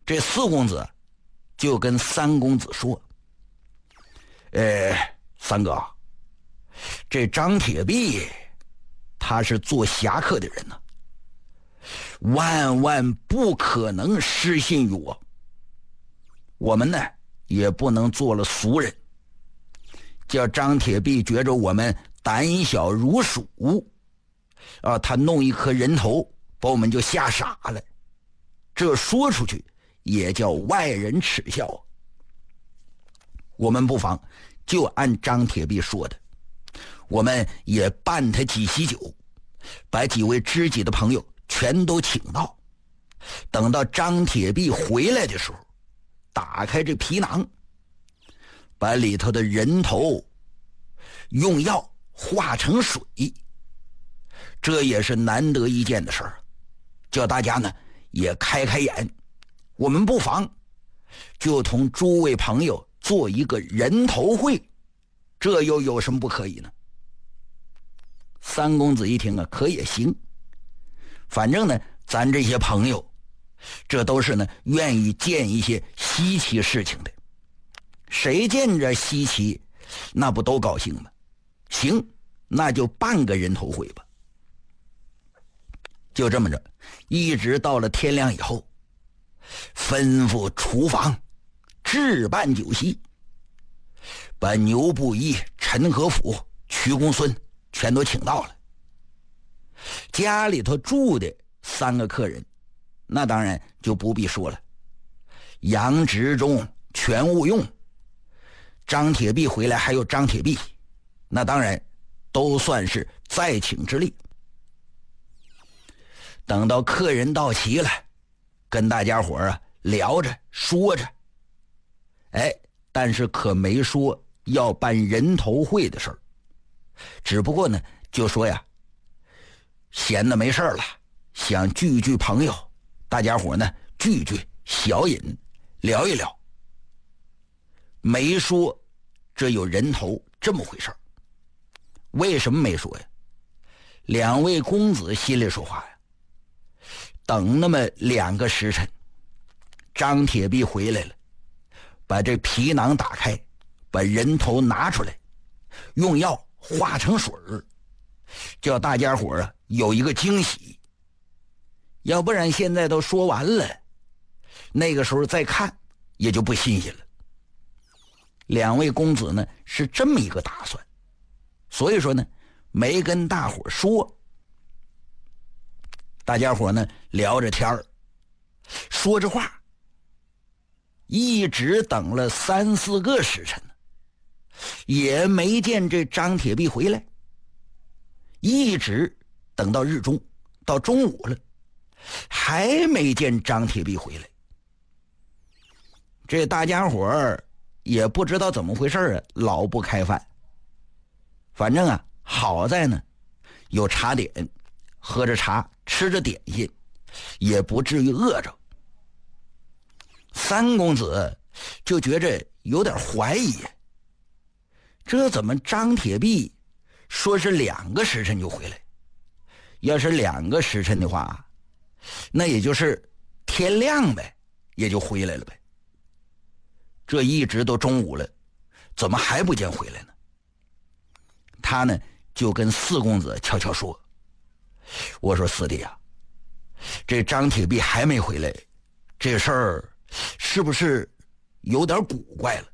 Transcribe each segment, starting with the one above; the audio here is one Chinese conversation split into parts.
这四公子就跟三公子说：“三哥，这张铁壁他是做侠客的人呢，万万不可能失信于我。我们呢也不能做了俗人，叫张铁壁觉着我们胆小如鼠啊，他弄一颗人头把我们就吓傻了，这说出去也叫外人耻笑。我们不妨就按张铁壁说的，我们也办他几席酒，把几位知己的朋友全都请到，等到张铁壁回来的时候，打开这皮囊，把里头的人头用药化成水，这也是难得一见的事儿，叫大家呢也开开眼。我们不妨就同诸位朋友做一个人头会，这又有什么不可以呢？三公子一听啊，可也行，反正呢咱这些朋友这都是呢愿意见一些稀奇事情的，谁见着稀奇那不都高兴吗？行，那就办个人头会吧。就这么着，一直到了天亮以后，吩咐厨房置办酒席，把牛不一、陈和甫、瞿公孙全都请到了。家里头住的三个客人，那当然就不必说了，杨执中全勿用，张铁壁回来还有张铁壁，那当然都算是在请之列。等到客人到齐了，跟大家伙啊聊着说着，但是可没说要办人头会的事儿，只不过呢就说呀，闲的没事了，想聚聚朋友，大家伙呢聚聚小饮聊一聊，没说这有人头这么回事儿。为什么没说呀？两位公子心里说话呀，等那么2个时辰，张铁壁回来了，把这皮囊打开，把人头拿出来，用药化成水儿，叫大家伙啊有一个惊喜。要不然现在都说完了，那个时候再看也就不新鲜了。两位公子呢是这么一个打算，所以说呢没跟大伙说。大家伙呢聊着天儿，说着话，一直等了3、4个时辰，也没见这张铁壁回来，一直等到日中，到中午了，还没见张铁壁回来。这大家伙儿也不知道怎么回事啊，老不开饭。反正啊，好在呢有茶点，喝着茶，吃着点心，也不至于饿着。三公子就觉着有点怀疑，这怎么张铁壁说是2个时辰就回来？要是2个时辰的话，那也就是天亮呗，也就回来了呗。这一直都中午了，怎么还不见回来呢？他呢就跟四公子悄悄说，我说四弟啊，这张铁壁还没回来，这事儿是不是有点古怪了？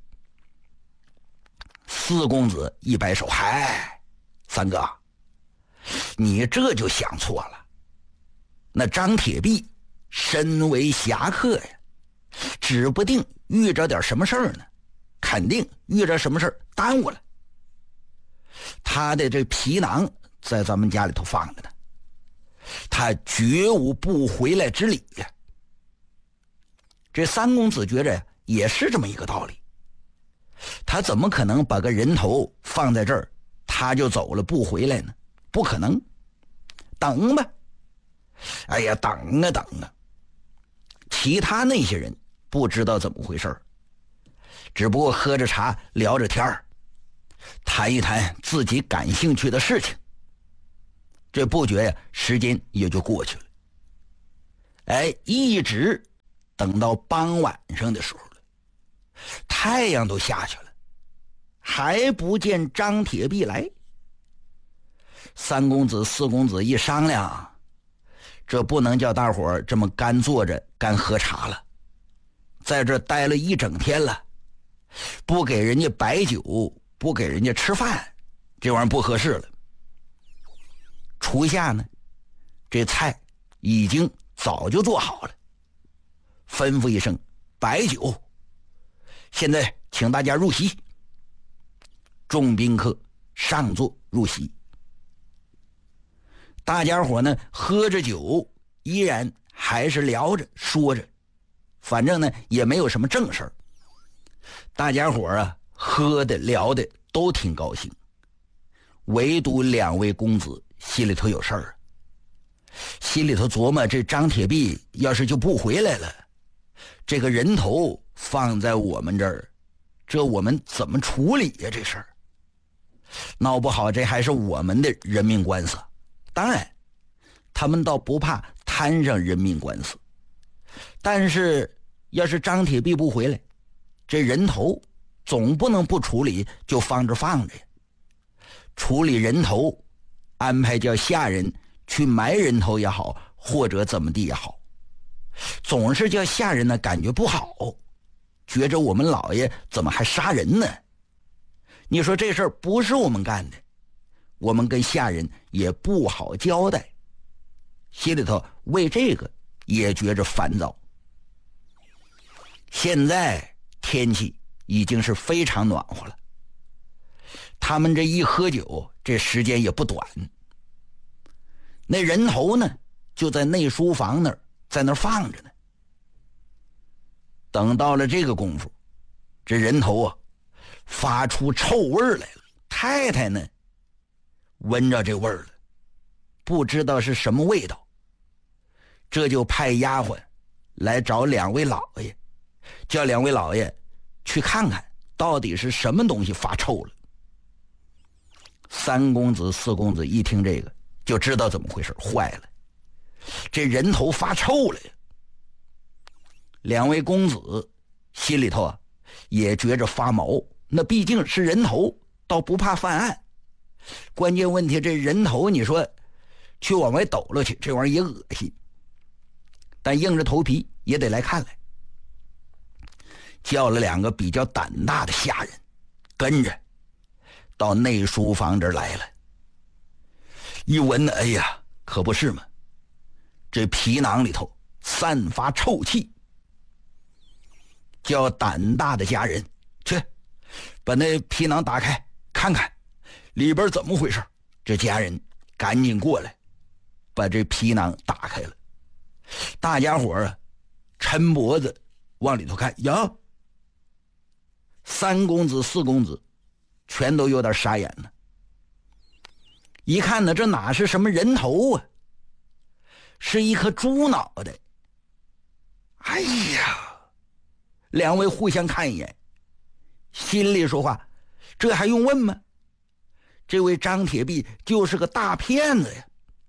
四公子一摆手，嗨，三哥，你这就想错了。那张铁壁身为侠客呀，指不定遇着点什么事儿呢，肯定遇着什么事儿耽误了。他的这皮囊在咱们家里头放着呢，他绝无不回来之理呀。这三公子觉着也是这么一个道理，他怎么可能把个人头放在这儿他就走了不回来呢？不可能，等吧。哎呀，等啊等啊。其他那些人不知道怎么回事，只不过喝着茶聊着天儿，谈一谈自己感兴趣的事情。这不觉呀，时间也就过去了。一直等到傍晚上的时候了，太阳都下去了，还不见张铁壁来。三公子四公子一商量，这不能叫大伙这么干坐着干喝茶了，在这待了一整天了，不给人家摆酒，不给人家吃饭，这玩意儿不合适了。厨下呢，这菜已经早就做好了，吩咐一声摆酒，现在请大家入席。众宾客上座入席。大家伙呢喝着酒，依然还是聊着说着，反正呢也没有什么正事儿。大家伙啊喝的聊的都挺高兴，唯独两位公子心里头有事儿，心里头琢磨，这张铁壁要是就不回来了，这个人头放在我们这儿，这我们怎么处理呀？这事儿闹不好这还是我们的人命官司。当然他们倒不怕摊上人命官司，但是要是张铁壁不回来，这人头总不能不处理就放着放着呀。处理人头，安排叫下人去埋人头也好，或者怎么地也好，总是叫下人呢感觉不好，觉着我们老爷怎么还杀人呢？你说这事儿不是我们干的，我们跟下人也不好交代，心里头为这个也觉着烦躁。现在天气已经是非常暖和了，他们这一喝酒，这时间也不短。那人头呢就在内书房那儿，在那儿放着呢。等到了这个功夫，这人头啊发出臭味来了。太太呢闻着这味儿了，不知道是什么味道，这就派丫鬟来找两位老爷，叫两位老爷去看看到底是什么东西发臭了。三公子四公子一听这个就知道怎么回事，坏了，这人头发臭了呀。两位公子心里头啊也觉着发毛，那毕竟是人头，倒不怕犯案，关键问题这人头你说去往外抖了去，这玩意儿也恶心，但硬着头皮也得来看来。叫了两个比较胆大的下人跟着到内书房这儿来了。一闻呢，哎呀，可不是嘛，这皮囊里头散发臭气，叫胆大的家人去把那皮囊打开看看里边怎么回事。这家人赶紧过来把这皮囊打开了。大家伙啊抻脖子往里头看呀，三公子四公子全都有点傻眼了。一看呢，这哪是什么人头啊，是一颗猪脑袋。哎呀，两位互相看一眼，心里说话，这还用问吗？这位张铁壁就是个大骗子呀。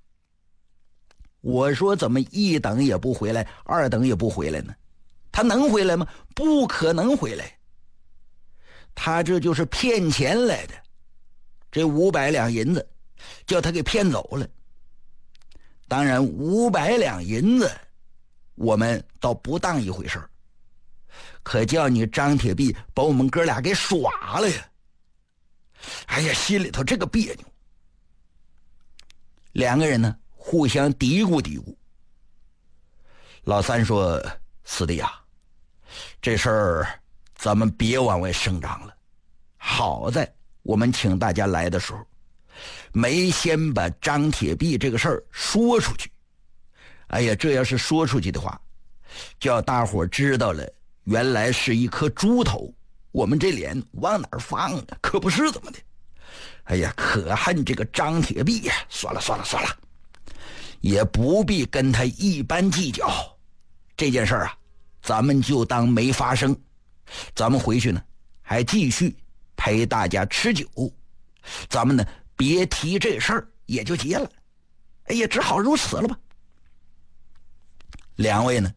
我说怎么一等也不回来，二等也不回来呢？他能回来吗？不可能回来，他这就是骗钱来的。这500两银子叫他给骗走了。当然500两银子我们倒不当一回事儿，可叫你张铁壁把我们哥俩给耍了呀。哎呀，心里头这个别扭。两个人呢互相嘀咕嘀咕。老三说，四弟啊，这事儿咱们别往外声张了，好在我们请大家来的时候没先把张铁壁这个事儿说出去。哎呀，这要是说出去的话，叫大伙知道了原来是一颗猪头，我们这脸往哪儿放啊？可不是怎么的。哎呀，可恨这个张铁壁呀！算了算了算了，也不必跟他一般计较。这件事儿啊咱们就当没发生，咱们回去呢还继续陪大家吃酒，咱们呢别提这事儿也就结了。哎呀，只好如此了吧。两位呢